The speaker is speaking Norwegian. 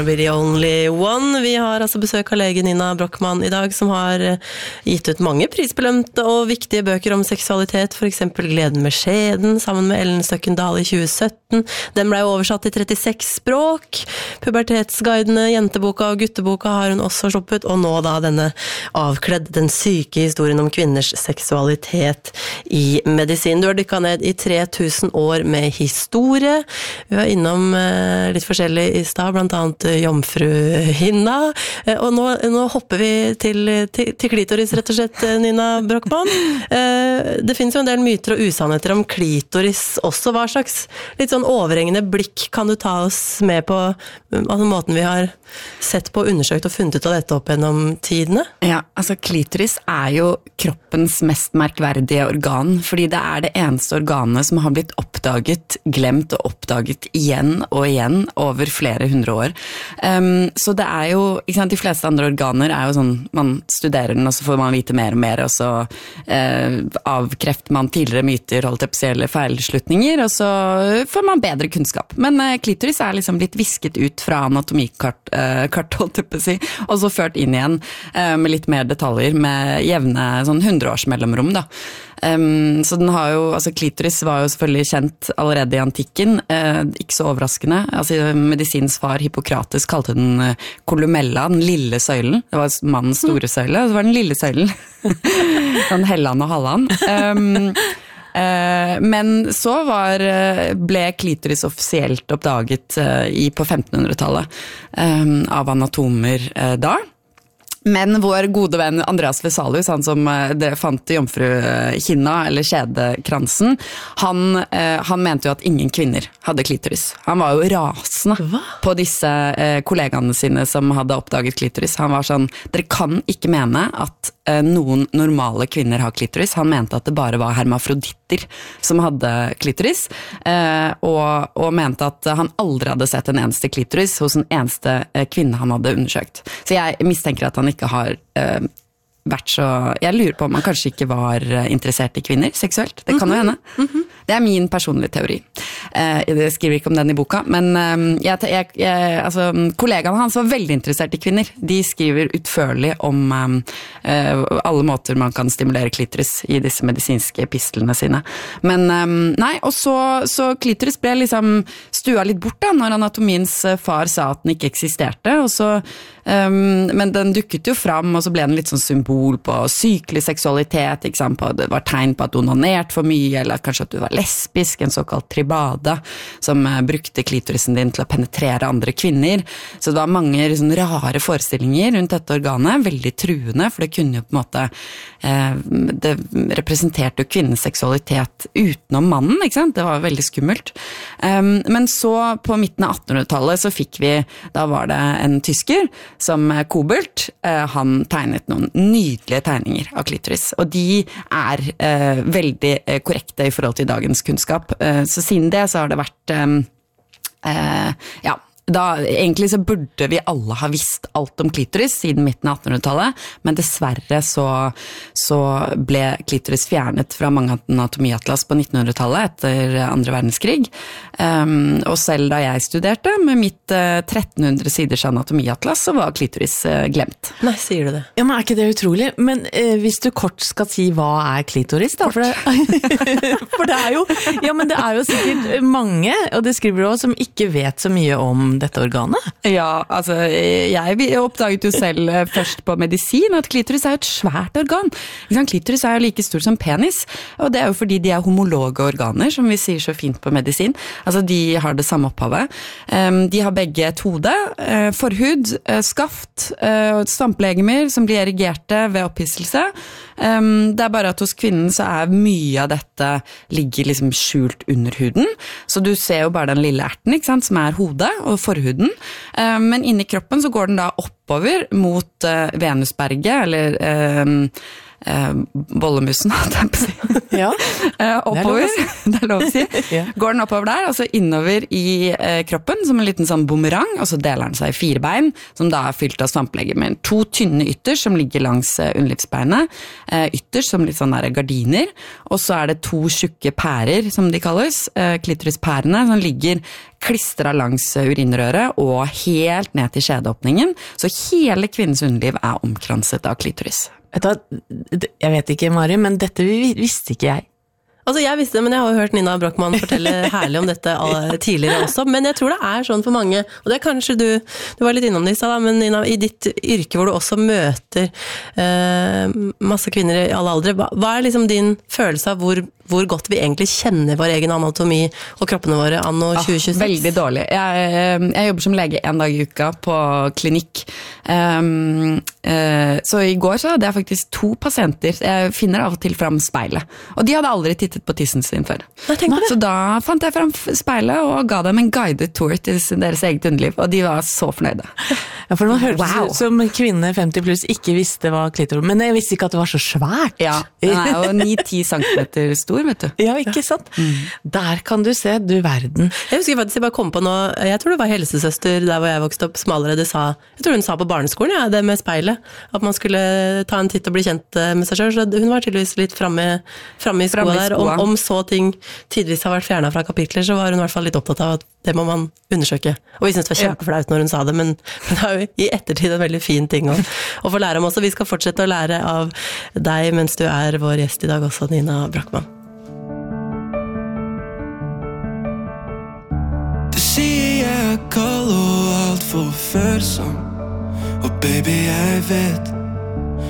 Be the only one. Vi har altså besøk av lege Nina Brochmann I dag, som har gitt ut mange prisbelønte og viktige bøker om seksualitet, for eksempel Gleden med skjeden, sammen med Ellen Støkkendal I 2017. Den ble oversatt til 36 språk. Pubertetsguidene, jenteboka og gutteboka har hun også sluppet, og nå da denne Avkledd, den syke historien om kvinners seksualitet I medisin. Du har dykket ned I 3000 år med historie. Vi var innom litt forskjellig I stad, blant annet jomfruhinna, og nå hopper vi til klitoris rett og slett, Nina Brochmann. Det finnes jo en del myter og usannheter om klitoris også. Hva slags litt sånn overhengende blikk kan du ta oss med på altså måten vi har sett på, undersøkt og funnet ut av dette opp gjennom tidene? Ja, altså klitoris jo kroppens mest merkverdige organ, fordi det det eneste organet som har blitt oppdaget, glemt og oppdaget igjen og igjen over flere hundre år. Så det jo, ikke sant, de fleste andre organer jo sånn, man studerer den, og så får man vite mer og mer, og så avkrefter man tidligere myter, holdt opp eller feilslutninger, og så får man bedre kunnskap. Men klitoris liksom blitt visket ut fra anatomikart, holdt opp å si, og så ført inn igjen med litt mer detaljer, med jevne sånn 100-års mellomrom da. Så den har jo, altså klitoris var jo selvfølgelig kjent allerede I antikken, ikke så overraskende. Altså medisinens far Hippokrates kalte den kolumella, den lille søylen. Det var mannens store søyle, og så var den lille søylen. Sånn Helland og Halland. Men så ble klitoris offisielt oppdaget på 1500-tallet av anatomer da. Men vår gode venn Andreas Vesalius, han som fant jomfruhinna eller skjedekransen, han mente jo at ingen kvinner hadde klitoris. Han var jo rasende på disse kollegaene sine som hadde oppdaget klitoris. Han var sånn, dere kan ikke mene at noen normale kvinner har klitoris. Han mente at det bare var hermafroditter som hadde klitoris, og mente at han aldri hadde sett en eneste klitoris hos en eneste kvinne han hadde undersøkt. Så jeg mistenker at han ikke har vært så... Jeg lurer på om han kanskje ikke var interessert I kvinner seksuelt. Det kan jo hende. Det min personlige teori. Jeg skriver ikke om den I boka, men altså, kollegaene hans var veldig interessert I kvinner. De skriver utførlig om alle måter man kan stimulere klitoris I disse medisinske pistlene sine. Men nei, og så klitoris ble liksom stua litt bort da, når anatomiens far sa at den ikke eksisterte, og så men den dukket jo fram, og så ble den litt sånn symbol på sykelig seksualitet, ikke sant? Det var tegn på at du onanerte for mye, eller kanskje at du var lesbisk, en såkalt tribade, som brukte klitorisen din til å penetrere andre kvinner. Så det var mange sånn rare forestillinger rundt dette organet, veldig truende, for det kunne jo på en måte, det representerte jo kvinnens seksualitet utenom mannen, ikke sant? Det var veldig skummelt. Men så på midten av 1800-tallet så fikk vi, da var det en tysker, som Kobelt, han tegnet noen nydelige tegninger av klitoris, og de veldig korrekte I forhold til dagens kunnskap. Så siden det så har det vært, ja, egentlig så burde vi alle ha visst alt om klitoris siden midten av 1800-tallet, men dessverre så ble klitoris fjernet fra mange anatomiatlas på 1900-tallet etter andre verdenskrig. Og selv da jeg studerte med mitt 1300 siders anatomiatlas, så var klitoris glemt. Nei, sier du det? Ja, men ikke det utrolig? Men hvis du kort skal si hva klitoris da? For det jo, ja, men det jo sikkert mange, og det skriver du også, som ikke vet så mye om dette organet? Ja, altså, jeg oppdaget jo selv først på medisin at klitoris jo et svært organ. Klitoris jo like stor som penis, og det jo fordi de homologe organer, som vi sier så fint på medisin. Altså, de har det samme opphavet. De har begge et hode, forhud, skaft, stamplegemer som blir erigerte ved opphisselse. Det bare at hos kvinnen så mye av dette ligger liksom skjult under huden, så du ser jo bare den lille erten, ikke sant, som hodet og forhuden, men inni kroppen så går den da oppover mot Venusberget, eller bollemusen, ja, oppover, det lov å si. Ja. Går den oppover der, og så innover I kroppen, som en liten sånn bumerang, og så deler den seg I 4 bein, som da fylt av svamplegemer, med 2 tynne ytters som ligger langs underlivsbeinet, ytters som litt sånn der gardiner, og så det 2 tjukke pærer, som de kalles, klitorispærene, som ligger klistret langs urinrøret og helt ned til skjedeåpningen, så hele kvinnens underliv omkranset av klitoris. Jeg vet ikke, Mari, men dette visste ikke jeg. Altså jeg visste det, men jeg har jo hørt Nina Brochmann fortelle herlig om dette tidligere også, men jeg tror det sånn for mange, og det kanskje du var litt innom det i stad, men Nina, i ditt yrke hvor du også møter masse kvinner i alle aldre, hva liksom din følelse av hvor godt vi egentlig kjenner vår egen anatomi og kroppene våre anno 2026? Veldig dårlig. Jeg jobber som lege 1 dag i uka på klinikk. Så i går så hadde jeg faktisk 2 pasienter. Jeg finner av og til fram speilet. Og de hadde aldri tittet på tissen sin før. Så da fant jeg fram speilet og ga dem en guided tour til deres eget underliv. Og de var så fornøyde. Ja, for man hørtes ut som kvinne 50 pluss ikke visste hva klitoris, men jeg visste ikke at det var så svært. Ja, den jo 9-10 centimeter stor, vet du. Ja, ikke sant? Der kan du se, du verden. Jeg husker faktisk, jeg bare kom på nå, jeg tror det var helsesøster der hvor jeg vokste opp, smalere, jeg tror hun sa på barneskolen, det med speilet, at man skulle ta en titt og bli kjent med seg selv, så hun var tydeligvis litt fremme i skoene der, om så ting tidvis har vært fjernet fra kapitler, så var hun i hvert fall litt opptatt av at det må man undersøke. Og vi synes det var kjempeflaut når hun sa det, men det jo i ettertid en veldig fin ting å få lære om også. Vi skal fortsette å lære av deg mens du vår gjest i dag også, Nina Brochmann. Du sier jeg kaller alt for følsom, og baby jeg vet